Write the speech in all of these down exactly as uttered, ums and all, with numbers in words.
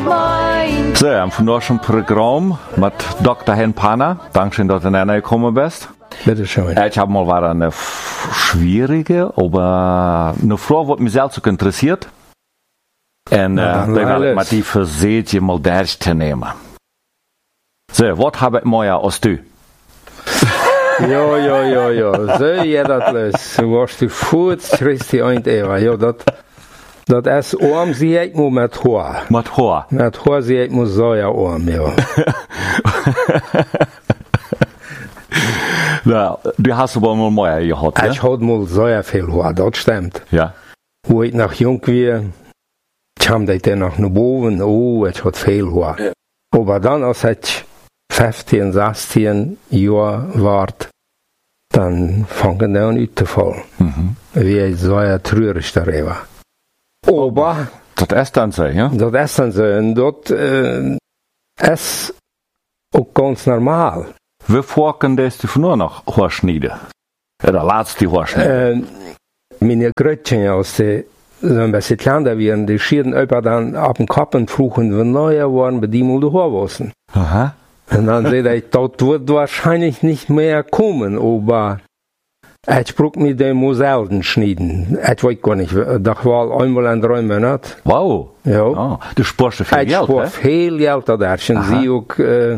So, wir haben vandaag een programma mit Doktor Hen Panna. Dankeschön, dass du näher gekommen bist. Bitte schön. Ich habe mal wieder eine schwierige, aber eine Frage, die mich selbst auch interessiert. Und äh, ich will mal die versuchen, mal durchzunehmen. So, was habe ich mehr als du? Ja, ja, ja, ja. So, ja, das los. Du warst du kurz, kriegst die ein Eva. Ja, das, das ist Arm, sie hat nur mit Haar. Mit Haar? Mit Haar, sie hat nur so ja Arm, ja. Ja, du hast aber mal mehr gehabt, ne? Ich hatte mal sehr viel Haar, das stimmt. Ja. Wo ich noch jung war, kam das dann noch nach oben, oh, ich hatte viel Haar. Ja. Aber dann, als ich fünfzehn, sechzehn Jahre war, dann fangen die an auszufallen. Mhm. Wie ich sehr traurig darüber. Aber das ist dann so, ja? Das ist dann so. Und das äh, ist auch ganz normal. Wie vorken du von nur noch Haarschneiden? Oder laatste Haarschneiden? Äh, meine Grötchen aus der so ein bisschen kleiner werden, die schieren über dann ab dem Kopf und fruchen, wenn neuer waren, bei die mal die Haarwassen. Aha. Und dann sehe ich, das wird wahrscheinlich nicht mehr kommen, aber ich brauche mir den mal selten schneiden. Ich weiß gar nicht, das war einmal in drei Monaten. Wow. Ja. Oh, du sparst viel ich Geld, spar viel Geld, da sind sie auch äh,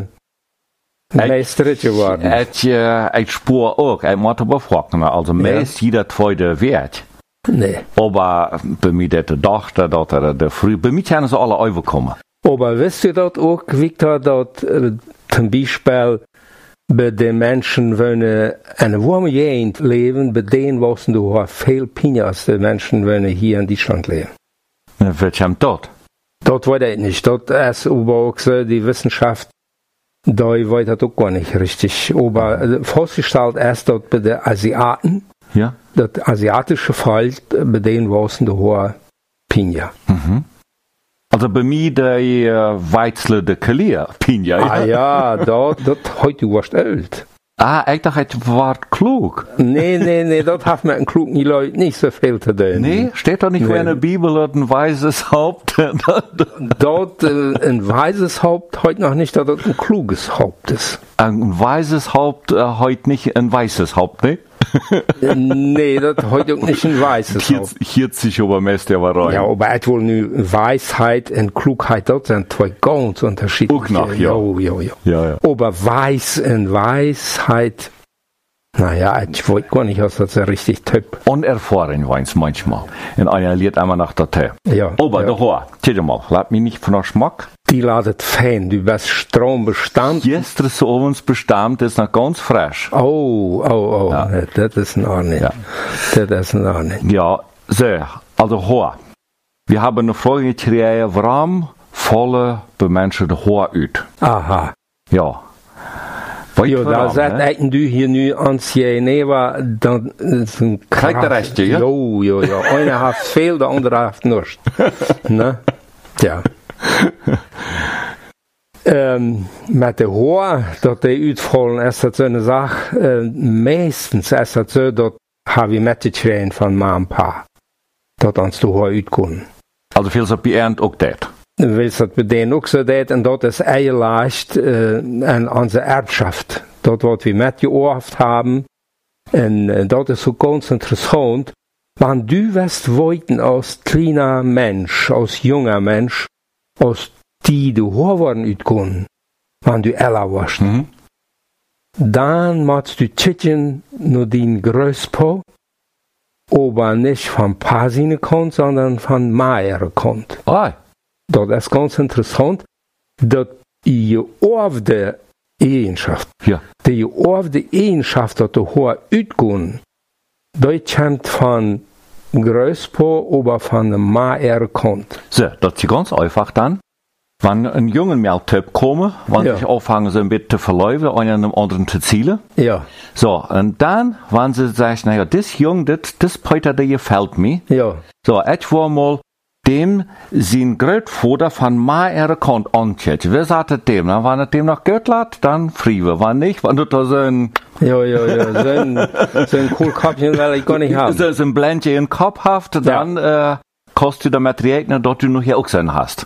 meistert geworden. Ich, äh, ich spare auch, ich muss aber fragen, also meist ja. Jeder zweite Wert. Nee. Aber bei mir der Tochter, der, der früh, bei mir können sie alle überkommen. Aber wisst ihr das auch, Victor, dass äh, zum Beispiel bei den Menschen, die in einer warmen Gegend leben, bei denen wissen du viel Pinja als die Menschen, die hier in Deutschland leben. Welchem dort? Das weiß ich nicht. Das ist aber auch so, die Wissenschaft, da weiß das auch gar nicht richtig. Aber äh, festgestellt ist, dass bei den Asiaten, ja. Das asiatische Volk, bei denen wissen du Pinja. Mhm. Also bei mir der äh, Weizle de Kalier, Pinja. Ja? Ah ja, das, das heute warst alt. Ah, ich dachte, ich war klug. Nee, nee, nee, das hat mit den klugen Leuten nicht so viel zu tun. Nee, steht doch nicht nee. In der Bibel, dass ein weißes Haupt. Dort äh, ein weißes Haupt, heute noch nicht, dass das ein kluges Haupt ist. Ein weißes Haupt, äh, heute nicht ein weißes Haupt, ne? Nee, das heute auch nicht ein weißes Haupt. Hier sich aber meist der war rein. Ja, aber ich will nur Weisheit und Klugheit, das sind zwei ganz unterschiedliche. Auch noch, ja. Jo, jo, jo. Ja, ja. Aber Weiß und Weisheit, naja, ich weiß gar nicht, was das so richtig Typ. Unerfahren weins manchmal. Und einer lernt einmal nach der Tee. Ja. Aber ja. der Haar, tell mal, lass mich nicht von der Schmack. Die ladet fein, du bist Strombestand. Gestern so uns bestammt, ist noch ganz frisch. Oh, oh, oh, ja. Nee, das ist noch nicht. Ja. Das ist noch nicht. Ja, so, also Haar. Wir haben eine Frage gekriegt, warum fallen bei Menschen die Haar aus? Aha. Ja. Weet ja, daar zet ik nu hier nu aan Sieneva, dan is een krijg de rechtje, ja? Jo, jo, jo. Einer heeft veel, de andere heeft niks. Ne? Ja. um, met de haar, dat die uitvallen, is dat zo'n zaak. Uh, meestens is dat zo, dat heb je met de train van mijn pa. Dat ons de haar uitkomen. Also veel ze op je eind ook dat? Weil es bei denen auch so ist, und dort ist eher leicht äh, an unsere Erbschaft. Dort, was wir mitgeerbt haben, und äh, dort ist so ganz interessant, wenn du wirst wollten als kleiner Mensch, als junger Mensch, als die du Haarwaren utkommen, wenn du älter warst, mhm. Dann machst du Tschitchen nur den Größpo, aber nicht von Pasine kommt, sondern von Meier kommt. Oh. Dat is ganz interessant, dat je oorfde eigenschap, ja. Die je oorfde eigenschap dat de Haar uitkomt, dat komt van Größpo, aber von der Meier kommt. So, das ist ganz einfach dann. Wenn ein junger Mehltyp kommt, wenn ja. sich anfangen, so ein bisschen zu verläufen, einen einem anderen zu zielen. Ja. So, und dann, wenn sie sagen, naja, das Jung, das, das Peter, der gefällt mir. Ja. So, ich war mal dem sein Großvater von Meier kommt antjet. Wer sagt dem? Na, wenn er dem noch Geld hat, dann friebe. Wenn nicht, wenn du da so ein... Ja, ja, ja, so ein, so ein Kohlköpfchen will ich gar nicht haben. So, so ein Blendchen in den Kopf haft, dann, ja. äh, kostet du damit rechnen, dass du noch hier auch sein hast.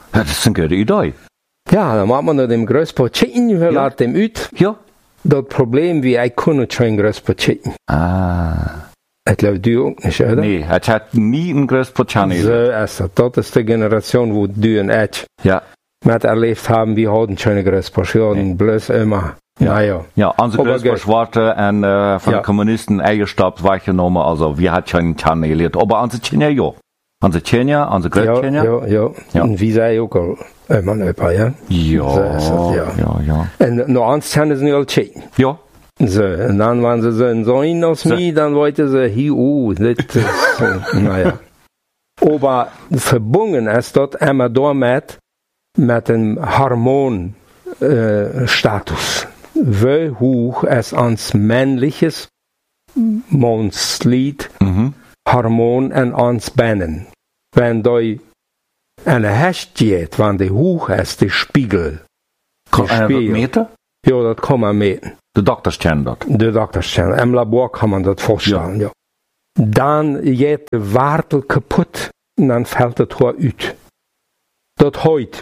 Ja, das ist eine gute Idee. Ja, dan maakt man dat in größpot chicken, we laten dem uit. Ja. Dat probleem wie ik kon het geen größpot chicken. Ah. Het loopt du ook niet, oder? Nee, het hat nie een größpot Chani. So ist das. Das ist die Generation, wo du und ich Ja. mit erlebt haben, wir hatten keine größpot, wir hatten bloß immer. Ja. Naja. Ja, unsere größpot Schwarte und äh, von Ja. den Kommunisten eingestoppt, weggenommen, also wir hat schon Chani erlebt. Aber unsere Kinder ja. Unsere Kinder, unsere Ja, Großkinder. ja, ja. Ja. Und wie zei ook al, immer een paar, ja? Ja, So ist das, ja. ja, ja. En nog eens kennen ze nu al chicken. Ja. So, und dann, wenn sie so ein Sohn aus So. mir, dann wollten sie, hi, uh, das ist, äh, naja. Aber verbunden ist dort immer damit, mit dem Hormonstatus. Äh, Status. Wie hoch es ans männliches Mondslied Mhm. Hormon en ans Bennen. Wenn da eine Hecht geht, wenn die hoch ist, die Spiegel. Kann Die einer das Spiegel. meten? Ja, das kann man meten. De dokters kennen dat. De dokterstellen. Im Labor kann man das vorstellen, ja. Dann geht der Wartel kaputt und dann fällt das Haar uit. Das heute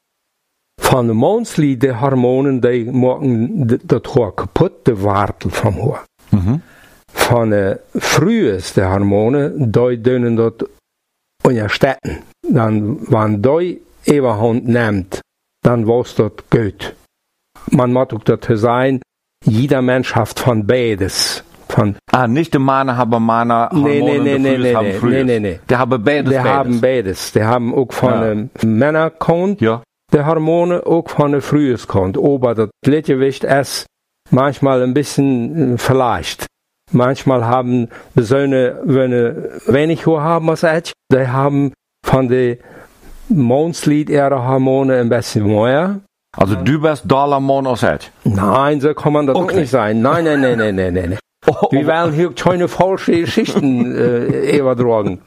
von den Mondslied, die Hormonen, die machen das Haar kaputt, der Wartel vom Haar. Mhm. Von den frühesten Hormonen, die dürfen das unterstützen. Dann, wenn die Eberhand nimmt, dann war das gut. Man muss auch das sein, jeder Mensch hat von beides. Von Ah, nicht de Männer haben Männer nee, nee, Hormone, nee, de nee, Frühes nee, haben nee, Frühes. nee, nee, nee. Die haben beides, Die beides. haben beides. Die haben auch von Ja. den Männerkont, Ja. die Hormone, auch von den Früheskont. Aber das Gleichgewicht ist manchmal ein bisschen äh, vielleicht. Manchmal haben Söhne, wenn sie wenig Haar haben als ich, die haben von den Mondslied ihre Hormone ein bisschen mehr. Also du bist Dollar Mann als ich. Nein, so kann man das Okay. auch nicht sein. Nein, nein, nein, nein, nein, nein. Oh, Wir wollen hier keine falsche Geschichten äh, übertragen.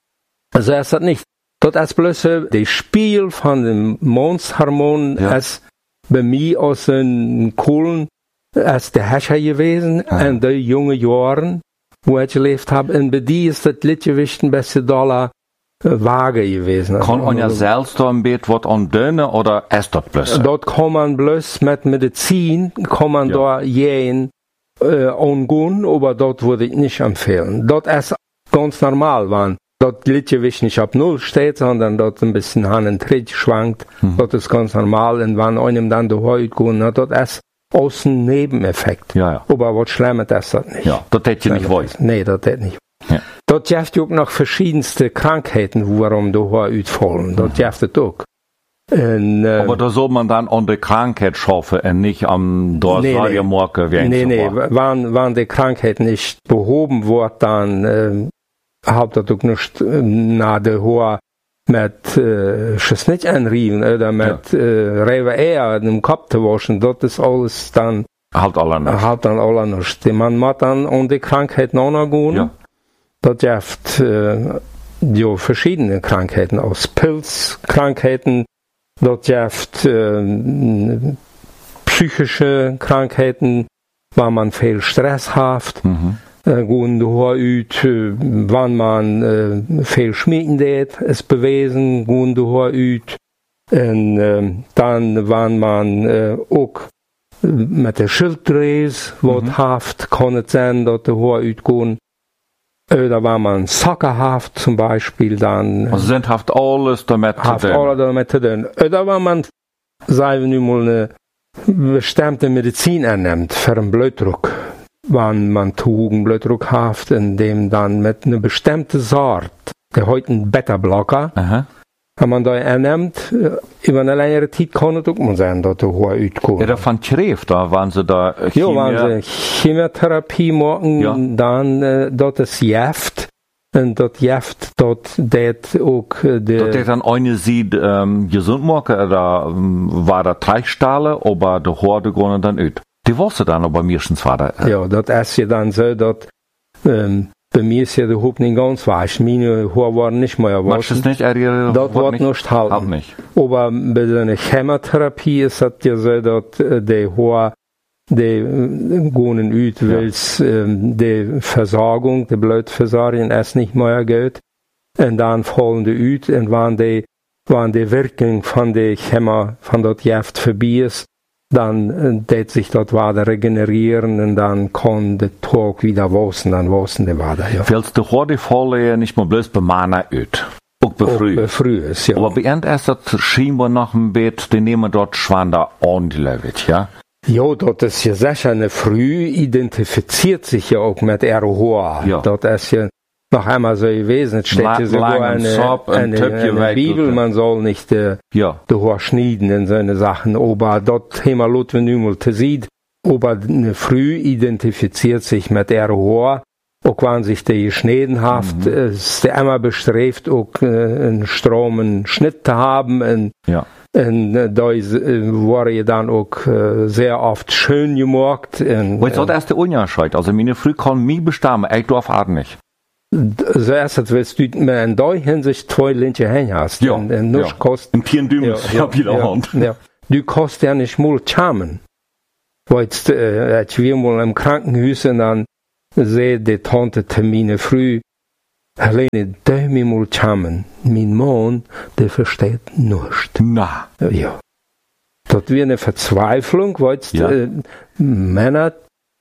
Also ist das nicht. Das ist bloß äh, das Spiel von dem Mondshormon Ja. ist bei mir aus den Kohlen als der Herrscher gewesen Ah. in den jungen Jahren, wo ich gelebt habe. Und bei die ist das Liedgewicht ein bisschen Dollar äh, vage gewesen. Kann man ja Also, selbst da ein Bett was an dünne oder ist das bloß? dort kann man bloß mit Medizin, kann man Ja. da jeden äh, angehen, aber dort würde ich nicht empfehlen. Dort ist ganz normal, wenn dort Liedgewicht nicht auf Null steht, sondern dort ein bisschen Hand und Tritt schwankt. Mhm. Dort ist ganz normal und wenn einem dann die Haut gehen, na, dort ist außen Nebeneffekt. Ja, ja. Aber was Schlimmes ist das nicht. Ja, das hätte ich nicht wollen. Nee, das hätte nicht. Ja. Dort gibt es auch noch verschiedenste Krankheiten, warum die Haare ausfallen. Dort gibt es auch. Und, äh, Aber da soll man dann an der Krankheit schaffen und nicht am Nee, Dorsaliermarke wie Nee, nee, so. wenn, wenn die Krankheit nicht behoben wird, dann äh, hat das auch nicht äh, nach der Haar mit äh, Schnitt anrieben oder mit ja. äh, Rewe eher im Kopf zu waschen. Das ist alles dann, Halt alle nicht. halt dann alle nicht. Man muss dann an die Krankheit nachgehen. Ja. Das gibt äh, ja, verschiedene Krankheiten, aus Pilzkrankheiten, das gibt äh, psychische Krankheiten, weil man viel Stress hat, Mhm. äh, gehen die Haare ut, äh, wenn man äh, viel schminken tät, es beweisen, gehen die Haare ut, und äh, dann, wenn man äh, auch mit der Schilddrüse was Mhm. haft, kann es sein, dass die Haare utgehen. Oder wenn man Sockerhaft zum Beispiel, dann Also sind haft alles damit zu haft tun. alles damit zu tun. Oder wenn man, sagen wir nun mal, eine bestimmte Medizin annimmt für einen Blutdruck. Wenn man einen Blutdruck hat, indem dann mit einer bestimmten Sorte, der heute ein Beta-Blocker, Aha. wenn man da annimmt, über eine längere Zeit kann es auch mal sein, dass der Haar utkommt. Ja, da von Schrift, da waren sie da äh, Ja, Chemie- wenn sie Chemotherapie machen, Ja. dann äh, dort ist Gift. Und dort Gift, dort det auch äh, Dat der. dit dan eine sieht ähm, gesund machen, oder ähm, war da Teichstahle, aber der Horde gehen dann ut. Die wusste dann aber meistens war da. Ja, dort ist ja dann so, dass ähm, bei mir ist ja der Hub nicht ganz weich. Meine Haare waren nicht mehr Machst du es waschen. nicht? Er ihre Dort Horde wird nicht halten. Halt nicht. Aber bei so einer Chemotherapie ist das ja so, dass äh, der Haar, die äh, gehen ut, Ja. weil ähm, die Versorgung, die Blutversorgung ist nicht mehr gut. Und dann fallen die ut, und wenn die wann die Wirkung von der Chemie, von dort Gift vorbei ist, dann tät sich dort Wader regenerieren und dann kann der Tag wieder wachsen, dann wachsen die Wader, ja. Willst du heute vorlegen, nicht mal bloß bei Mana öt? Auch bei früh. Auch bei früh ist, ja. Aber bei End erst das scheinbar nach dem Bett, die nehmen dort Schwander ordentlich, ja? Ja, dort ist ja sicher eine Früh, identifiziert sich ja auch mit Erohoa. Ja. Dort ist ja noch einmal so gewesen, es steht ja sogar eine, eine, eine Bibel, man soll nicht äh, ja. die Haar schneiden in seine Sachen, aber dort haben wir Leute nicht mal zu sehen, aber eine Früh identifiziert sich mit Erohoa, auch wenn sich die geschnitten hat, mhm. ist der immer bestrebt, auch äh, einen stromen Schnitt zu haben, und, ja. und äh, da ist, äh, wurde ja dann auch äh, sehr oft schön gemacht. Was ist das der Unterschied? Also meine Früh kann mich bestimmen, ich darf auch nicht. Zuerst willst du mir in der Hinsicht zwei linke Hände hast. Ja, und, und ja. Kost, ein Tierdüm ja, ist ja, ja wieder ja, Hand. Ja. Du kannst ja nicht mal charmen. Weil jetzt, äh, als wir mal im Krankenhaus und dann sehe die Tante Termine früh, Helene, darf mich mal charmen. Mein Mann, der versteht nichts. Na. Ja. Das wäre eine Verzweiflung, weil jetzt, ja. äh, Männer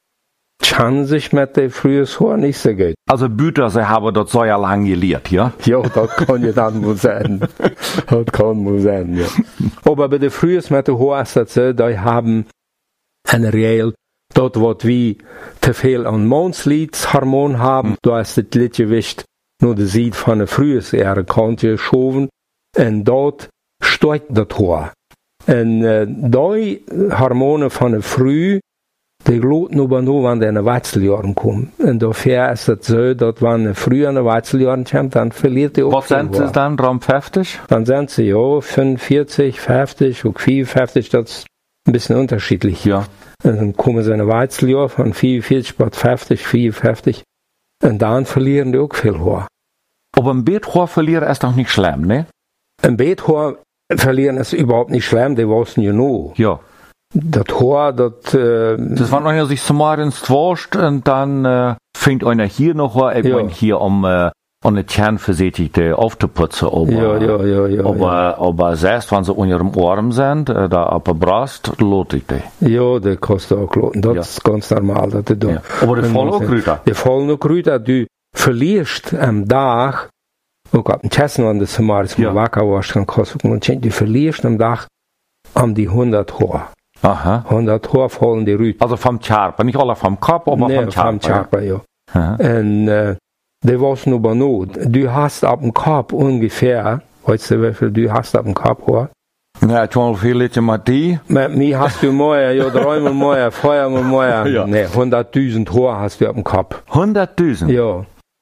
kann sich mit der frühen Haar nicht so gut. Also Büter, sie haben dort so ja lang gelehrt, ja? Ja, das kann ja dann wohl sein. Das kann wohl sein, ja. Aber bei der frühen mit der Haar ist das so, die haben eine Regel, dort wird wie zu viel an Mondsliedshormon haben, mhm. da ist das Liedgewicht nur der Seed von der frühen Ehre kann geschoben, und dort steigt das Haar. Und äh, die Hormone von der Früh, die gloten aber nur, wenn die in den Wechseljahren kommen. Und dafür ist es so, dass wenn eine früher in den Wechseljahren kommt, dann verliert die auch. Was sind sie dann, Raum fünfzig? Dann sind sie ja fünfundvierzig, fünfzig und vierundfünfzig, das ist ein bisschen unterschiedlich. Ja. Und dann kommen sie in den Wechseljahr von vierundvierzig bis fünfzig, vierundfünfzig. Und dann verlieren die auch viel Haar. Aber ein Beethaar verlieren ist doch nicht schlimm, ne? Ein Beethaar verlieren ist überhaupt nicht schlimm, die wissen ja nur. Ja. Das Haar, das, äh, das war noch ja sich zum morgens wascht und dann äh, fängt einer hier noch an, ich ja. mein hier um äh, eine Kernversichtigte aufzuputzen. Aber, ja, ja, ja, ja. Aber, ja. aber selbst wenn sie unter ihrem Arm sind, äh, da ab der Brust, lohnt ich die. Ja, das kostet auch loten. Das ja. ist ganz normal, dass du ja. Aber die fallen auch Rüter. Die fallen auch Rüter. Du verlierst am Tag, auch ab dem Chessen, wenn du zum Morgens ja. wacker warst, dann kostet es, du verlierst am Tag um die hundert Haar. Aha. hundert Haar fallen die Rüter. Also vom Charper, nicht alle vom Kopf, aber nee, vom Charper. vom Charper, ja. ja. Und äh, das war nur bei Not. Du hast ab dem Kopf ungefähr, weißt du, wie viel du hast ab dem Kopf Haar? Ja, ich habe viel Leute mit die. Mit mir hast du mehr, ja, dreimal mehr, viermal mehr. Ja. Nee, hunderttausend Haar hast du ab dem Kopf. hunderttausend? Ja.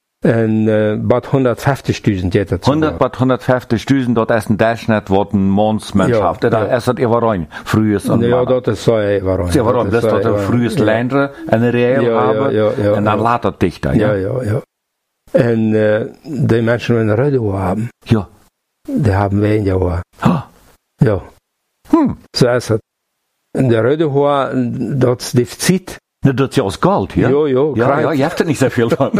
Und äh, bad hundertfünfzigtausend geht dazu. hundert bis hundertfünfzigtausend, dort ist ein Durchschnitt, was ein Mondsmannschaft. Ja, da ist das überrein. Frühes und ja, dort ist so überrein. Ja, warum? Das ist dort ein frühes Ländler, eine Real ja, haben, ja, ja, und dann ja. laat das dichter, ja? Ja, ja, ja. Und äh, die Menschen, die eine Röde haben, ja. die haben weniger Haar. Oh. Ja. Hm. So ist es. Und der Röde Haar, das ist Defizit. Ne, das ist ja aus Gold, ja? Jo, jo, ja, ja, ihr habt nicht so viel dran.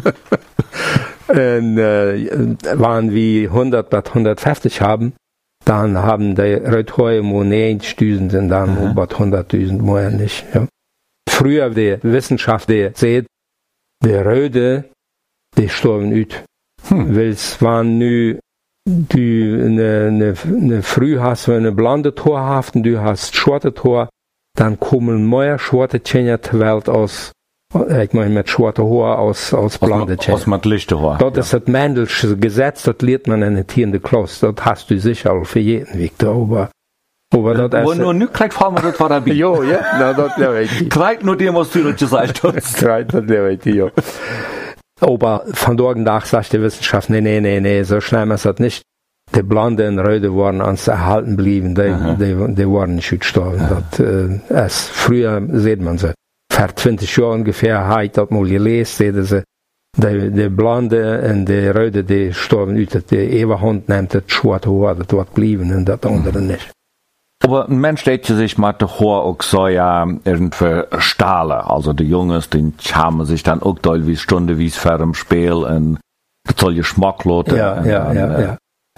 Und äh, wenn wir hundert bis hundertfünfzig haben, dann haben die Rödhaar nur neunzigtausend und dann nur bis hunderttausend mehr nicht. Ja. Früher die Wissenschaft, die sieht, die Röde, die sterben ut. Hm. Weil es waren nu, du eine, eine, eine Früh hast, wenn eine blonde Tor hast und du hast schwarze Tor, dann kommen mehr schwarze Kinder zur Welt aus, ich meine mit schwarzer Haar aus, aus blonde Kinder. Aus mit lichte Haar. Das ja. ist das Mendelsche Gesetz, das lernt man in der Tierende Klasse, das hast du sicher auch für jeden Weg da, aber, aber das ist... Aber nur nicht kriegt, fallen wir das war dabei. Jo, ja, na, das glaube ich. Kriegt nur dem, was du das gesagt hast. Kriegt, das glaube ich, ja. Aber von dort nach sagt die Wissenschaft, nee, nee, nee, nee, so schlimm ist das nicht. Die Blonde und Röde waren ans erhalten blieben, die, die, die waren nicht gestorben. Das, äh, es, früher sieht man so. Vor zwanzig Jahren ungefähr habe ich das mal gelesen, sie, die, die Blonde und die Röde, die starben ut, die Eberhund nimmt das schwarze Haar, das wird blieben und das andere nicht. Aber ein Mensch steht sich mit der Haar auch so ja irgendwie stahlen. Also die Jungs, die haben sich dann auch doll wie Stunde wie es vor dem Spiel und das soll Geschmack loten. Ja, ja, ja, ja.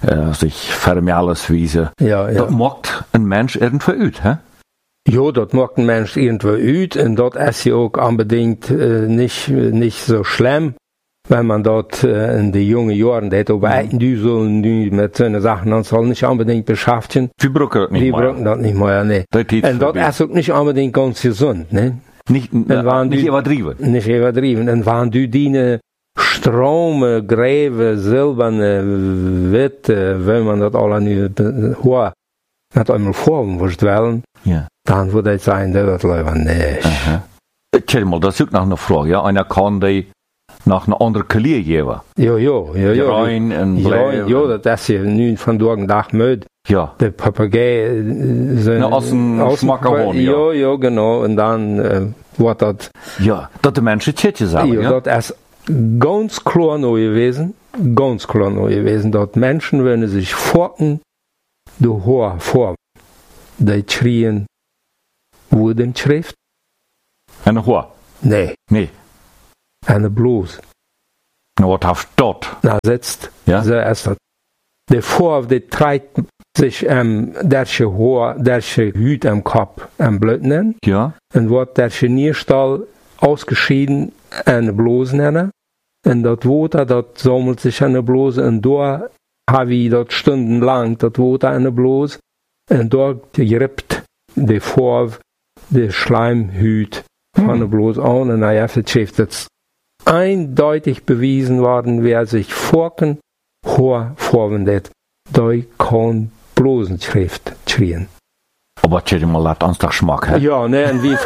äh, sich vermehrungsweise. Ja, ja. Das macht ein Mensch irgendwo ut, hä? Ja, das macht ein Mensch irgendwo ut und das ist ja auch unbedingt äh, nicht, nicht so schlimm, wenn man dort äh, in den jungen Jahren, das aber mhm. du soll mit so Sachen, dann soll nicht unbedingt beschäftigen. Wir brauchen das nicht Wir mehr. brauchen das nicht mehr, ne. Das und das ist auch nicht unbedingt ganz gesund, ne. Nicht, äh, nicht übertrieben. Nicht übertrieben. Und wenn du deine Strome, Gräbe, silberne, Witte, wenn man das alle nicht hoch mit einmal vorhaben wollen, ja. dann würde ich sagen, das wird leider nicht. Tja, mal, das ist auch noch eine Frage, ja. Einer kann die nach einer anderen Kalier geben. Ja, ja, ja, ja. Rein und ja, ja, das ist ja nun von Tagen Tag mit. Ja. Der Papagei, Na, aus dem Schmackerhorn, ja. Ja, ja, genau. Und dann äh, wird das. Ja, das die Menschen Tschetje sagen, ja. ja. Das ist ganz klar neu gewesen, ganz klar neu gewesen, dass Menschen, wenn sie sich forken, die hohe Form, die schrien, wo denn Schrift? Eine Hoa? Nee. Nee. Eine Blues. Na, was hast du dort? Na, setzt. Ja. So ist das. Der Vorwurf, der trägt sich ähm, derche Haar, derche Hüt am Kopf am Blöden. Ja. Und wird derche Nierstall ausgeschieden eine Bluse nennen. Und das Water, das sammelt sich eine Bluse. Und da habe ich dort stundenlang das Water eine Bluse. Und dort gerippt der Vorwurf, der Schleimhüt von hm. der Bluse an. Und naja, das ist eindeutig bewiesen worden, wer sich forken, hoher vorwendet, da kann Blosenschrift schrien. Aber tja, mal lat uns doch Schmack, hä? Ja, ne, und wie,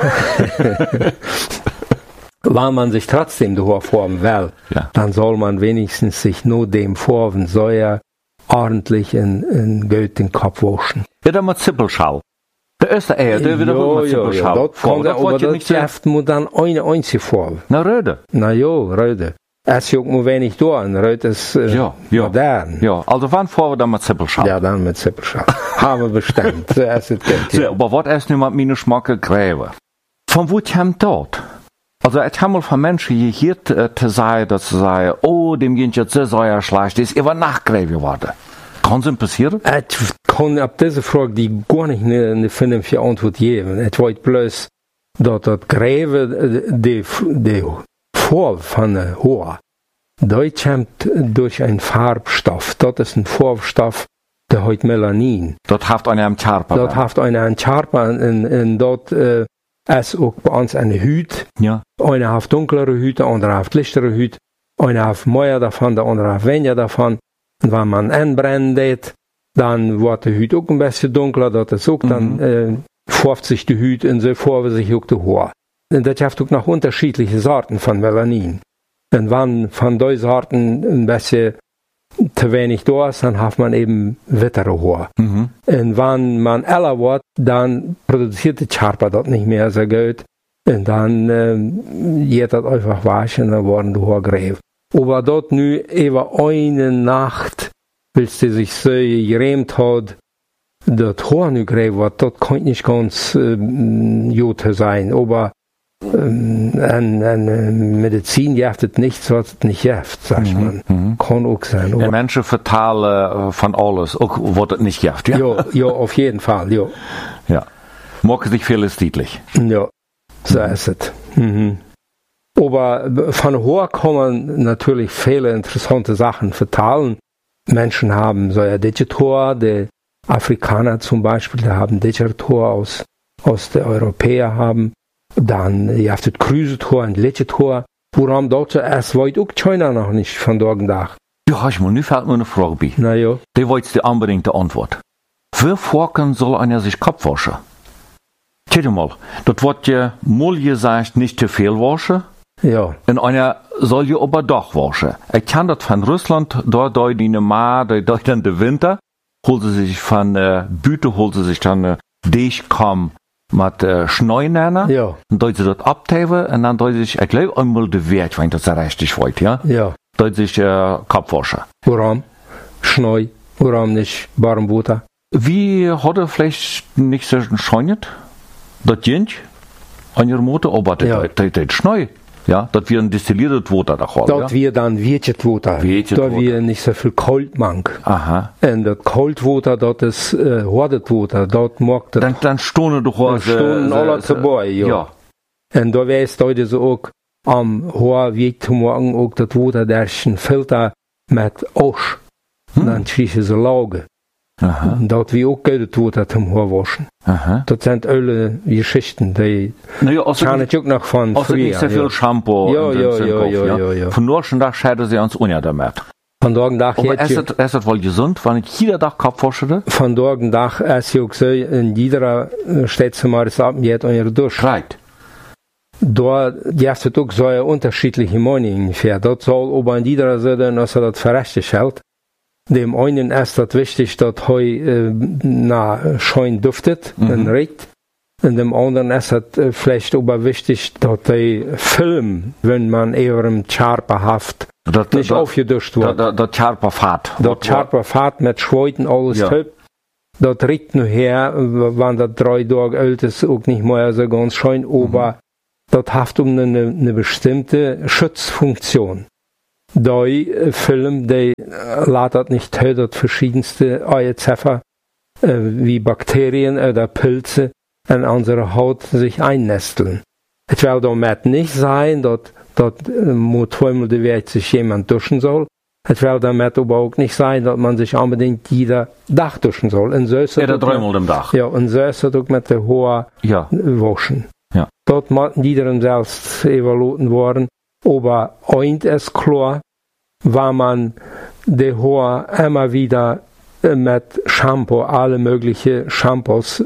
weil man sich trotzdem die hohe Form will, ja. dann soll man wenigstens sich nur dem Vorwen säuer ordentlich in, in Geld den Kopf waschen. Ja, dann mit Zippelschau. Der erste Eier, der wird auch mit Zippelschau. Ja, das kann der, aber das Geschäft muss dann eine einzige Form. Na, Röde. Na ja, Röde. Es ist auch nur wenig da, und Röde ist äh, ja, ja. modern. Ja, also wann fahren wir dann mit Zippelschau? Ja, dann mit Zippelschau. Haben wir bestimmt. So ist es gut, ja. So, aber was ist nun mit meinen Schmacke Gräbe? Von wo kommt dort? Also, ich habe mal von Menschen hier äh, zu sagen, dass sie sagen, oh, dem geht jetzt so sehr schlecht, das ist über Nachtgräbe geworden. Kann es passieren? Ich kann auf diese Frage die gar nicht eine, eine vernünftige Antwort geben. Ich weiß bloß, dass das Gräbe, die, die Farbe von der Haar, die kommt durch einen Farbstoff. Das ist ein Farbstoff, der heißt Melanin. Das hat einer am Charpa. Das hat einer am Charpa und, und dort äh, ist auch bei uns eine Hüt. Ja. Einer hat dunklere Hüte, der andere hat lichtere Hüte. Einer hat mehr davon, der andere hat weniger davon. Und wenn man anbrennt, dann wird die Hüt auch ein bisschen dunkler, das ist auch, mhm. dann äh, färbt sich die Hüt und so färbt sich auch die Haar. Und das gibt auch noch unterschiedliche Sorten von Melanin. Und wenn von diesen Sorten ein bisschen zu wenig da ist, dann hat man eben wittere Haar. Mhm. Und wenn man älter wird, dann produziert die Charpa das nicht mehr so gut. Und dann äh, geht das einfach waschen und dann werden die Haare gräb. Aber dort nu über eine Nacht, bis die sich so gerämt hat, das Haar nu gräb wird, das kann nicht ganz äh, gut sein. Aber ähm, an, an Medizin gibt nichts, was es nicht gibt, sagt mhm, man. Mhm. Kann auch sein. Und Menschen vertalen von alles, auch was es nicht gibt, ja? Ja, ja, auf jeden Fall, ja. Ja. Machen sich vieles deutlich. Ja, so mhm. ist es. Mhm. Aber von Haar kann man natürlich viele interessante Sachen vertalen. Menschen haben so ein Digitor, die Afrikaner zum Beispiel, die haben Digitor aus, aus den Europäern haben. Dann, ihr habt das Krüsetor und Lechetor. Woran dazu erst weit auch China noch nicht von Tag und Tag. Ja, ich muss, nu fällt mir eine Frage bei. Na ja. Die wollte die unbedingte Antwort. Wie vorken soll einer sich Kopf waschen? Tja mal, das wird ja mal gesagt, nicht zu viel waschen. Ja. Und einer soll ja aber doch waschen. Ich kann das von Russland, dort durch die Ma, durch dann den Winter, holt sie sich von äh, Büte, holt sie sich dann äh, Deichkamm mit äh, Schnee nennen. Ja. Und dort sie das abteilen und dann dort sich, ich glaube einmal der Wert, wenn das so richtig wollt, ja? Ja. Dort sich äh, Kopf waschen. Warum? Schnee. Warum nicht warm Wasser? Wie hat er vielleicht nicht so gescheuert? Das Jens an ihrer Mutter, aber das ja. ist Schnee. Ja, das wir ein destilliertes Wasser da haben. Das ja? wir dann wirket Wasser. Da wir nicht so viel Kaltmank. Aha. Und das Kaltwater, das ist äh, hartes Wasser. Dort mag das. Dann, dann stunden doch Dann stunden alle dabei, ja. ja. Und da weiß heute so auch, am Haar Weg zu morgen auch das Wasser, der ist ein Filter mit Asch. Hm. Dann schießen sie Lauge. Aha. Dat wie ook uit het water zum Haar waschen. Aha. Dat sind alle Geschichten, die naja, kann ich auch noch von früher. Nicht so viel ja. Shampoo. Ja, ja, ja, ja, ja, ja, ja. Von morgen Tag scheiden sie uns unja damit. Von morgen Tag aber ist es ist wohl gesund, wenn ich jeder Tag Kopf wasche? Von morgen Tag ist ja auch so, in jeder Städte mal das Abend eure Dusch. Right. Da gibt es auch so unterschiedliche Meinungen. Das soll aber in jeder Seite, dass er das verrechtlich hält. Dem einen ist das wichtig, dass er äh, na, schön duftet mhm. und riecht. Und dem anderen ist es äh, vielleicht aber wichtig, dass der Film, wenn man eher im Scharperhaft nicht das, aufgeduscht wird. Das Scharperfahrt. Das Scharperfahrt mit Schweiten, alles ja. Typ. Das riecht nur her, wenn das drei Tage alt ist, auch nicht mehr so ganz schön, aber mhm. das hat um eine, eine bestimmte Schutzfunktion. Der Film, der lädt nicht tötet verschiedenste Eizeffer, äh, wie Bakterien oder Pilze in unsere Haut sich einnesteln. Es will damit nicht sein, dass, dass äh, zweimal die Welt sich jemand duschen soll. Es will damit aber auch nicht sein, dass man sich unbedingt jeder Tag duschen soll. Und so ist ja, dreimal im Tag. Ja, und so ist es auch mit der Haar ja. waschen. Ja. Dort muss jeder selbst evaluiert worden. Aber eins ist klar, weil man die Haar immer wieder mit Shampoo, alle möglichen Shampoos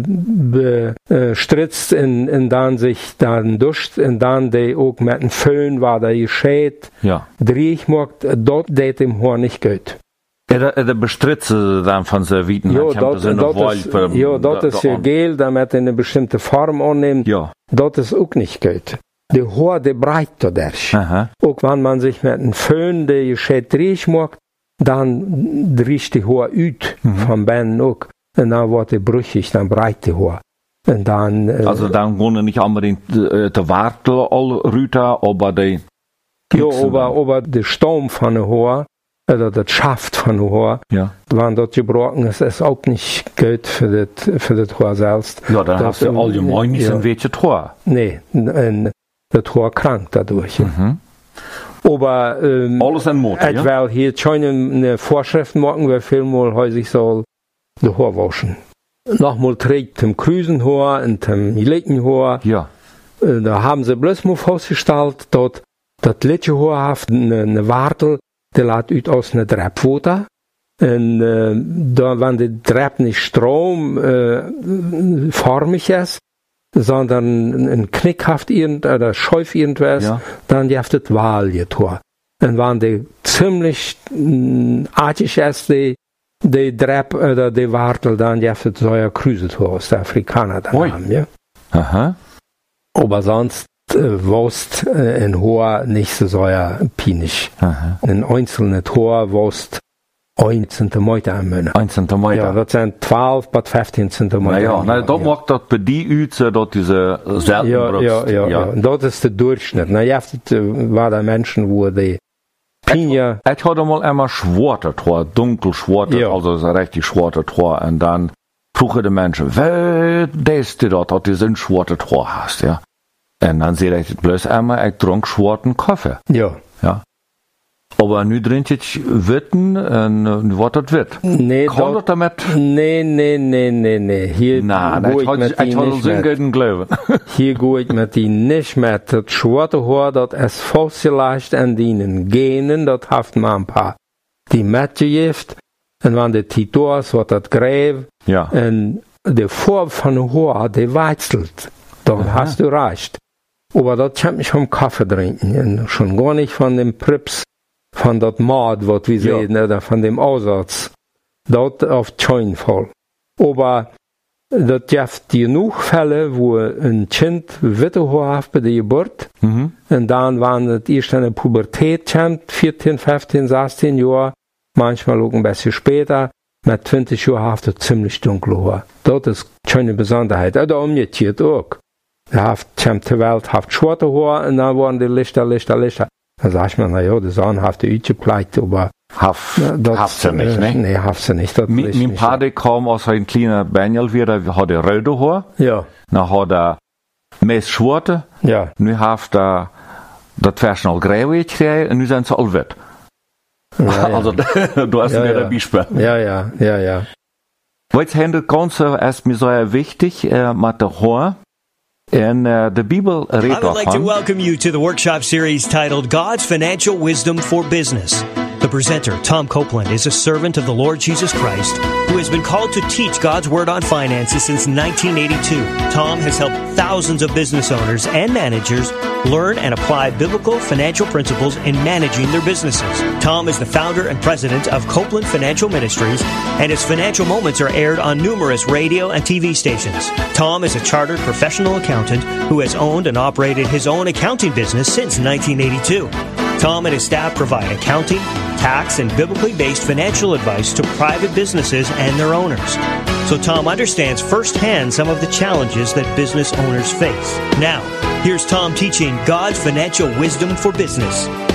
bestritzt äh, und, und dann sich dann duscht und dann die auch mit dem Föhn war der geschät. Ja. Dreich macht, dort det dem Haar nicht gut. Er, er bestritzt dann von Servieten. Ja, das ist, ja, das ist ja Gel, damit er eine bestimmte Form annimmt. Ja. Das ist auch nicht gut. Die Haar, die breit da derch. Auch wenn man sich mit einem Föhn, der gescheit dreich macht, dann riecht die Haar ut mhm. vom Bein auch. Und dann wird die brüchig, dann breit die Haar. Und dann, äh, also dann gehen nicht unbedingt äh, die Wartel all rüter, aber die ja, aber, aber der Stamm von der Haar, oder das Schaft von der Haar, ja. wenn das gebrochen ist, ist auch nicht gut für das, für das Haar selbst. Ja, dann das, hast du allgemein nicht so ein welches Haar. Nee, und das Haar krank dadurch. Mhm. Aber ähm, alles in Mode, ich ja? will hier schon eine Vorschrift machen, wie viel mal häufig soll die Haar waschen. Nochmal trägt dem Krüsenhaar und dem Leichenhaar. Ja. Äh, da haben sie bloß mal festgestellt, dass das Leichenhaar hat eine, eine Wartel, die lädt aus einer Treppwater. Und äh, da, wenn die Treppe nicht stromförmig äh, ist, sondern ein knickhaft irgend oder scheuf irgendwas, ja. dann gibt es Wahlgetor. Und wenn die ziemlich mh, artig ist, die, die Drepp oder die Wartel, dann gibt es so ein Krüsetor aus der Afrikaner da haben, ja. Aha. Aber sonst äh, wost äh, ein Haar nicht so ein pinisch. Aha. Ein einzelnes Haar wost ein Zentimeter am Mönch. Ein Zentimeter? Ja, das sind zwölf bis fünfzehn Zentimeter. Ja, na, da macht das bei die Üze, dort diese selten ja, ja, ja, ja. Und das ist der Durchschnitt. Na, ja, war da Menschen, wo die Pinja. Ich hatte mal einmal schwarze Tor, dunkel schwarze, ja. Also so richtig schwarze Tor. Und dann frugen die Menschen, wer ist die dort, dass du so ein schwarze Tor hast, ja? Und dann sehe ich bloß einmal, ich trank schwarzen Kaffee. Ja. Ja. Aber nu trinkt ich Witten und was das wird. Nee, kann das damit? Nee, nee, nee, nee, nee. Hier Na, ich ich mit ich nicht mit. Hier gehe ich mit ihnen nicht mit. Das schwarze Haar, das ist fossilisiert an ihnen Genen, das hat man ein paar. Die mitgegift, und wenn die Titors, wird das Gräb, ja. Und die Farbe von der Haar, die wechselt. Da hast du recht. Aber das kommt nicht vom Kaffee trinken, und schon gar nicht von dem Prips. Von dat Mord, was wir ja. sehen, oder von dem Aussatz. Dort auf keinen Fall. Aber das gibt genug Fälle, wo ein Kind witte Haar hat bei der Geburt. Mhm. Und dann, wenn es erst in der Pubertät kommt, vierzehn, fünfzehn, sechzehn Jahre, manchmal auch ein bisschen später, mit zwanzig Jahren hat es ziemlich dunkle Haar. Das ist keine Besonderheit. Oder umgekehrt auch. Er hat zur Welt, hat schwarze Haare und dann waren die Lichter, Lichter, Lichter. Dann sagt man, naja, das Sohn hat die Üte pleit, aber Haft, haft sie nicht, ne? Nee, haft sie nicht. Mi, mein Vater kam aus einem kleinen Benjel wieder, hat er rote Haar. Ja. Dann hat er meist schwarze. Ja. Nu hat er dat vers al grauw gekregen en nu zijn ze al wit. Ja, ja. Also, du hast ja, mir ja. ein Beispiel. Ja, ja, ja, ja. Wat het Ganze ist mir sehr wichtig äh, mit der Haar. And uh, the Bible read I would like to welcome you to the workshop series titled God's Financial Wisdom for Business. The presenter, Tom Copeland, is a servant of the Lord Jesus Christ who has been called to teach God's Word on finances since nineteen eighty-two. Tom has helped thousands of business owners and managers learn and apply biblical financial principles in managing their businesses. Tom is the founder and president of Copeland Financial Ministries, and his financial moments are aired on numerous radio and T V stations. Tom is a chartered professional accountant who has owned and operated his own accounting business since nineteen eighty-two. Tom and his staff provide accounting, tax, and biblically based financial advice to private businesses and their owners. So Tom understands firsthand some of the challenges that business owners face. Now, here's Tom teaching God's financial wisdom for business.